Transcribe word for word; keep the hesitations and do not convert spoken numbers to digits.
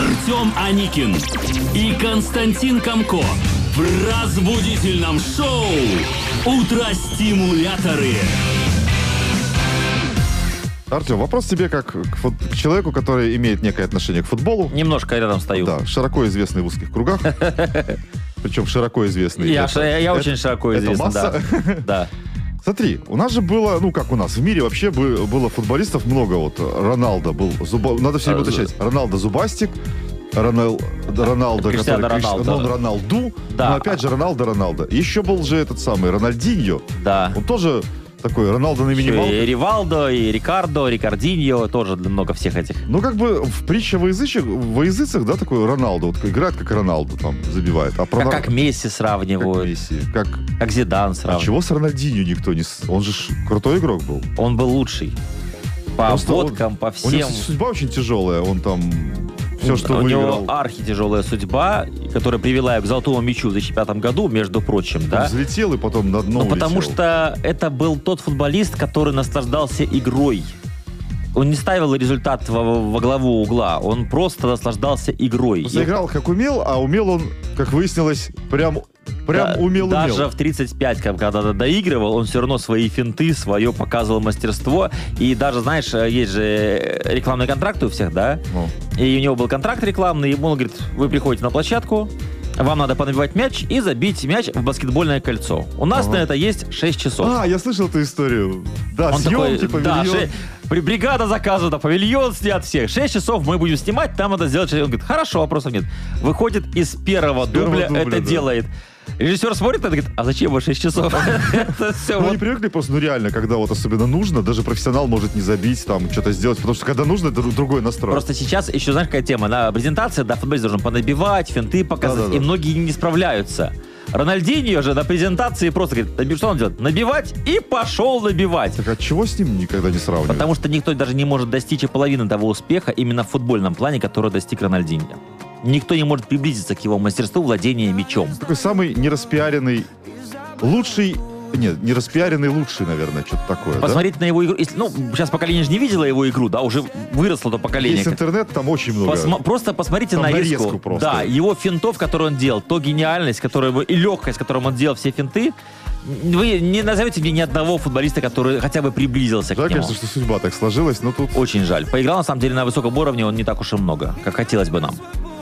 Артем Аникин и Константин Камко в разбудительном шоу «Утро-стимуляторы». Артем, вопрос тебе как к, фут... к человеку, который имеет некое отношение к футболу. Немножко рядом стою. Да, широко известный в узких кругах. Причем широко известный. Я, это, я это, очень широко известный, да. да. Смотри, у нас же было, ну как у нас, в мире вообще было футболистов много. Вот Роналдо был, зуба... надо все время уточнять. Роналдо зубастик, Ронал... Роналдо, Криштиано который... Роналдо. Он Роналду, да. но опять же Роналдо, Роналдо. Еще был же этот самый Рональдиньо. Да. Он тоже... Такой Роналдо на минималках. И Ривалдо, и Рикардо, Рикардиньо, тоже много всех этих. Ну, как бы в притче во языцах, во языцах, да, такой Роналдо, вот играет как Роналдо, там, забивает. А про... как, как Месси сравнивают. Как Месси, как... Как Зидан сравнивает. А чего с Рональдиньо никто не... Он же крутой игрок был. Он был лучший. По обводкам, по всем. У него судьба очень тяжелая, он там... Все, что у выиграл. него архитяжелая судьба, которая привела его к золотому мячу в две тысячи пятом году, между прочим, он да? Взлетел и потом на дно Ну, потому улетел. что это был тот футболист, который наслаждался игрой. Он не ставил результат во, во главу угла, он просто наслаждался игрой. Он играл как умел, а умел он, как выяснилось, прям... Прям да, умел-умел. Даже в тридцать пять, когда доигрывал, он все равно свои финты, свое показывал мастерство. И даже, знаешь, есть же рекламные контракты у всех, да? Ну. И у него был контракт рекламный, и он говорит, вы приходите на площадку, вам надо понабивать мяч и забить мяч в баскетбольное кольцо. У нас ага. на это есть шесть часов. А, я слышал эту историю. Да, он съемки, такой, павильон. Да, ше... бригада заказывает, павильон снят всех. шесть часов мы будем снимать, там надо сделать. Он говорит, хорошо, вопросов нет. Выходит из первого, первого дубля, дубля это да. делает. Режиссер смотрит и говорит, а зачем вы шесть часов? Ну, они привыкли просто, ну реально, когда вот особенно нужно, даже профессионал может не забить, там, что-то сделать, потому что когда нужно, это другой настрой. Просто сейчас еще, знаешь, какая тема? На презентации, да, футболист должен понабивать, финты показать, и многие не справляются. Рональдиньо же на презентации просто говорит, что он делает? Набивать и пошел набивать. Так от чего с ним никогда не сравнивать? Потому что никто даже не может достичь и половины того успеха именно в футбольном плане, который достиг Рональдиньо. Никто не может приблизиться к его мастерству владения мячом. Такой самый нераспиаренный, лучший... Нет, не распиаренный лучший, наверное, что-то такое. Посмотрите да? на его игру. Если, ну, сейчас поколение же не видело его игру, да, уже выросло то поколение. Есть интернет, там очень много. Посма- просто посмотрите там нарезку. нарезку просто. Да, его финтов, которые он делал, то гениальность, которую, и легкость, с которой он делал все финты. Вы не назовете мне ни одного футболиста, который хотя бы приблизился да, к нему. Да, конечно, что судьба так сложилась, но тут... Очень жаль. Поиграл, на самом деле, на высоком уровне он не так уж и много, как хотелось бы нам.